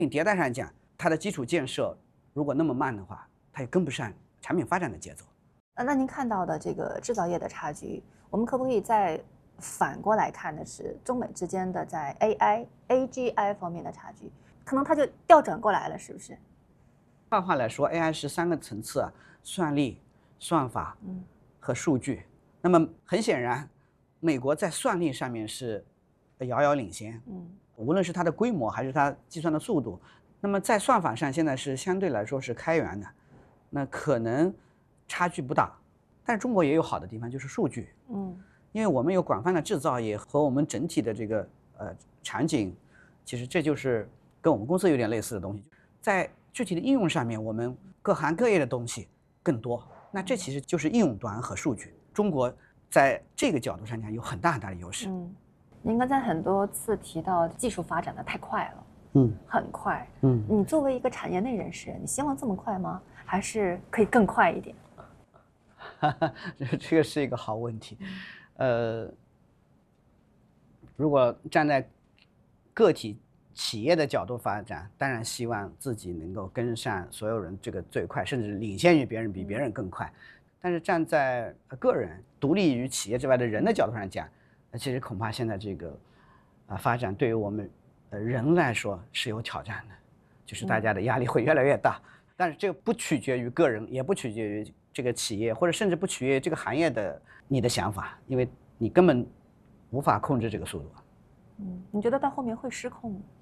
迭代上讲，它的基础建设如果那么慢的话，它也跟不上产品发展的节奏。 那您看到的这个制造业的差距，我们可不可以再反过来看的是中美之间的在 AGI 方面的差距？可能它就调转过来了，是不是？ 换话来说 ，AI 是3个层次啊，算力、算法和数据。那么很显然，美国在算力上面是遥遥领先，无论是它的规模还是它计算的速度。那么在算法上，现在是相对来说是开源的，那可能差距不大。但是中国也有好的地方，就是数据，因为我们有广泛的制造业和我们整体的这个场景，其实这就是跟我们公司有点类似的东西。在具体的应用上面，我们各行各业的东西更多，那这其实就是应用端和数据。中国在这个角度上讲有很大很大的优势。 您刚才很多次提到技术发展的太快了，很快，你作为一个产业内人士，你希望这么快吗？还是可以更快一点？ 这个是一个好问题。如果站在个体企业的角度发展，当然希望自己能够跟上所有人这个最快，甚至领先于别人，比别人更快。但是站在个人独立于企业之外的人的角度上讲，其实恐怕现在这个发展对于我们人来说是有挑战的，就是大家的压力会越来越大。但是这个不取决于个人，也不取决于这个企业，或者甚至不取决于这个行业的你的想法，因为你根本无法控制这个速度。 你觉得到后面会失控吗？